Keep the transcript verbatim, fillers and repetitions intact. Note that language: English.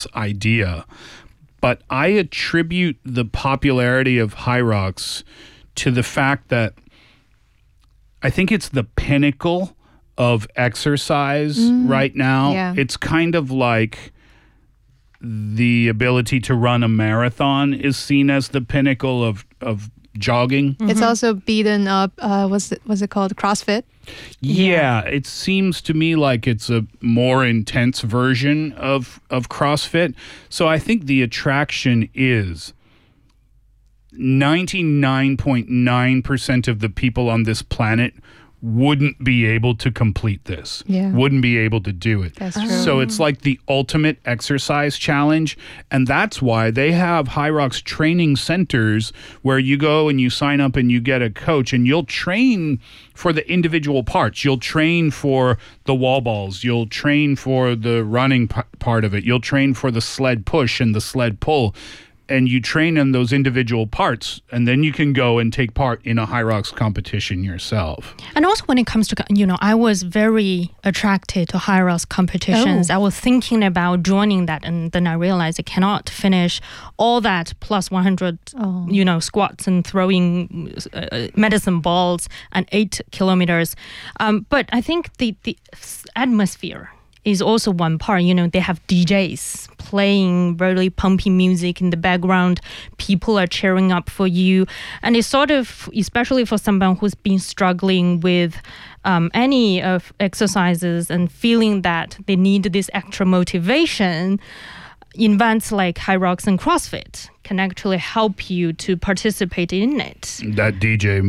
idea. But I attribute the popularity of Hyrox to the fact that I think it's the pinnacle of exercise mm, right now. Yeah. It's kind of like the ability to run a marathon is seen as the pinnacle of, of jogging. Mm-hmm. It's also beaten up, uh, what's it, what's it called, CrossFit? Yeah, it seems to me like it's a more intense version of, of CrossFit. So I think the attraction is ninety-nine point nine percent of the people on this planet wouldn't be able to complete this, yeah. wouldn't be able to do it. That's true. So it's like the ultimate exercise challenge. And that's why they have Hyrox training centers where you go and you sign up and you get a coach and you'll train for the individual parts. You'll train for the wall balls. You'll train for the running p- part of it. You'll train for the sled push and the sled pull. And you train in those individual parts, and then you can go and take part in a Hyrox competition yourself. And also when it comes to, you know, I was very attracted to Hyrox competitions. Oh. I was thinking about joining that, and then I realized I cannot finish all that plus one hundred, oh. you know, squats and throwing uh, medicine balls and eight kilometers. Um, but I think the, the atmosphere is also one part. You know, they have D Js playing really pumpy music in the background. People are cheering up for you. And it's sort of, especially for someone who's been struggling with um, any of exercises and feeling that they need this extra motivation, events like Hyrox and CrossFit can actually help you to participate in it. That D J